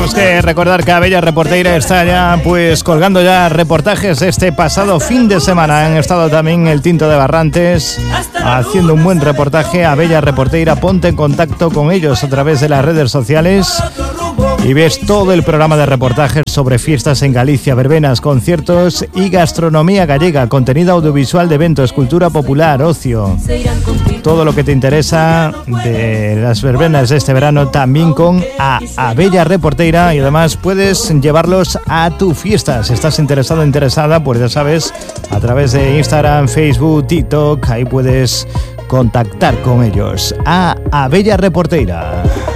Tenemos que recordar que Abella Reporteira está ya pues colgando ya reportajes. Este pasado fin de semana han estado también El Tinto de Barrantes haciendo un buen reportaje. Abella Reporteira, ponte en contacto con ellos a través de las redes sociales y ves todo el programa de reportajes sobre fiestas en Galicia, verbenas, conciertos y gastronomía gallega, contenido audiovisual de eventos, cultura popular, ocio, todo lo que te interesa de las verbenas de este verano, también con Abella Reporteira, y además puedes llevarlos a tu fiesta. Si estás interesado o interesada, pues ya sabes, a través de Instagram, Facebook, TikTok, ahí puedes contactar con ellos. Abella Reporteira.